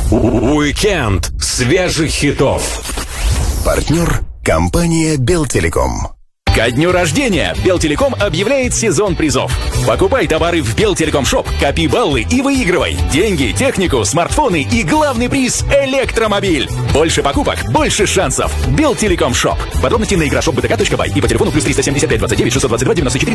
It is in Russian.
Уикенд свежих хитов. Партнер – компания Белтелеком. Ко дню рождения Белтелеком объявляет сезон призов. Покупай товары в Белтелеком Шоп, копи баллы и выигрывай деньги, технику, смартфоны и главный приз – электромобиль. Больше покупок, больше шансов. Белтелеком Шоп. Подробности на игрошоп.бтк.бай и по телефону +375 29 622 94